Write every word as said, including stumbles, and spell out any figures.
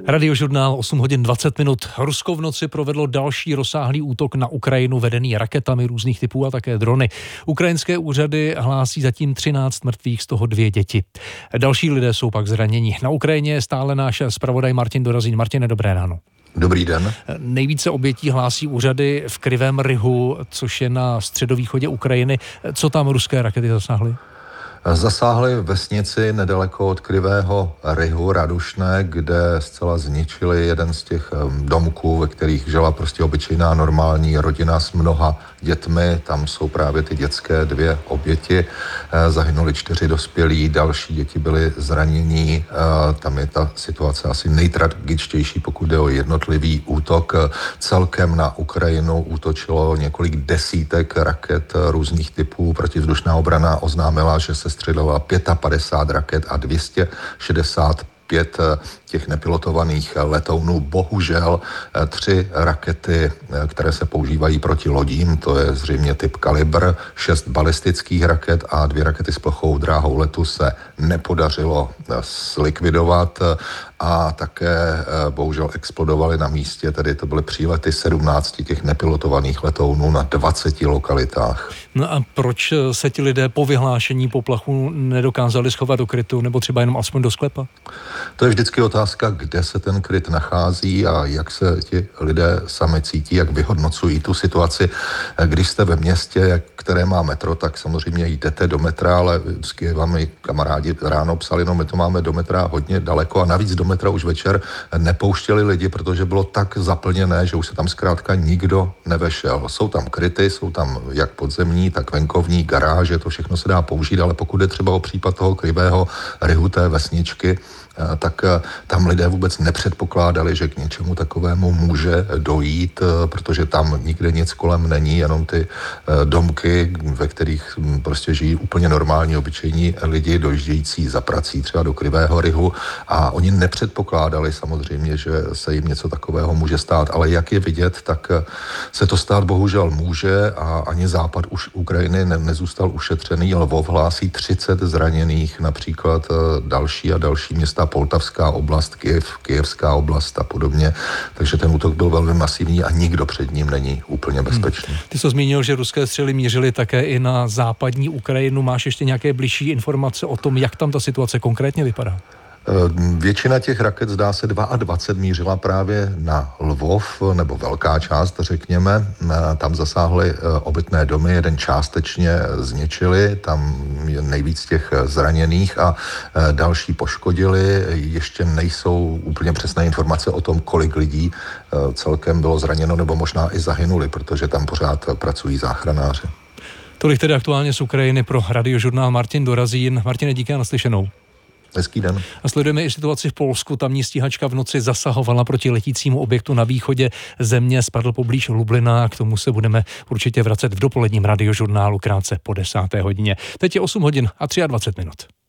Radiožurnál osm hodin dvacet minut. Rusko v noci provedlo další rozsáhlý útok na Ukrajinu vedený raketami různých typů a také drony. Ukrajinské úřady hlásí zatím třináct mrtvých, z toho dvě děti. Další lidé jsou pak zraněni. Na Ukrajině je stále náš zpravodaj Martin Dorazín. Martine, dobré ráno. Dobrý den. Nejvíce obětí hlásí úřady v Krivém Rihu, což je na středovýchodě Ukrajiny. Co tam ruské rakety zasáhly? Zasáhli vesnici nedaleko od Krivého Rihu, Radušné, kde zcela zničili jeden z těch domků, ve kterých žila prostě obyčejná normální rodina s mnoha dětmi. Tam jsou právě ty dětské dvě oběti. Zahynuli čtyři dospělí, další děti byly zranění. Tam je ta situace asi nejtragičtější, pokud jde o jednotlivý útok. Celkem na Ukrajinu útočilo několik desítek raket různých typů. Protivzdušná obrana oznámila, že se střelila padesát pět raket a dvě stě šedesát pět těch nepilotovaných letounů. Bohužel tři rakety, které se používají proti lodím, to je zřejmě typ Kalibr, šest balistických raket a dvě rakety s plochou dráhou letu se nepodařilo zlikvidovat a také bohužel explodovaly na místě, tedy to byly přílety sedmnácti těch nepilotovaných letounů na dvaceti lokalitách. No a proč se ti lidé po vyhlášení poplachu nedokázali schovat do krytu nebo třeba jenom aspoň do sklepa? To je vždycky otázka, kde se ten kryt nachází a jak se ti lidé sami cítí, jak vyhodnocují tu situaci. Když jste ve městě, které má metro, tak samozřejmě jdete do metra, ale vždycky vám i kamarádi ráno psali, no my to máme do metra hodně daleko a navíc do metra už večer nepouštěli lidi, protože bylo tak zaplněné, že už se tam zkrátka nikdo nevešel. Jsou tam kryty, jsou tam jak podzemní, tak venkovní garáže, to všechno se dá použít, ale pokud je třeba o případ toho Krivého Rihu, té vesničky, tak tam lidé vůbec nepředpokládali, že k něčemu takovému může dojít, protože tam nikde nic kolem není, jenom ty domky, ve kterých prostě žijí úplně normální, obyčejní lidi, dojíždějící za prací třeba do Krivého Rihu a oni nepředpokládali samozřejmě, že se jim něco takového může stát, ale jak je vidět, tak se to stát bohužel může a ani západ už Ukrajiny ne, nezůstal ušetřený. Lvov hlásí třicet zraněných, například další a další města, Poltavská oblast, Kyjev, Kyjevská oblast a podobně. Takže ten útok byl velmi masivní a nikdo před ním není úplně bezpečný. Hmm. Ty jsi zmínil, že ruské střely mířily také i na západní Ukrajinu. Máš ještě nějaké bližší informace o tom, jak tam ta situace konkrétně vypadá? Většina těch raket, zdá se dvacet dva, mířila právě na Lvov, nebo velká část, řekněme. Tam zasáhly obytné domy, jeden částečně zničili, tam je nejvíc těch zraněných a další poškodili. Ještě nejsou úplně přesné informace o tom, kolik lidí celkem bylo zraněno, nebo možná i zahynuli, protože tam pořád pracují záchranáři. Tolik tedy aktuálně z Ukrajiny pro Radiožurnál Martin Dorazín. Martine, díky a naslyšenou. Hezký den. A sledujeme i situaci v Polsku. Tamní stíhačka v noci zasahovala proti letícímu objektu na východě země, spadl poblíž Lublina. K tomu se budeme určitě vracet v dopoledním Radiožurnálu krátce po desáté hodině. Teď je osm hodin a dvacet tři minut.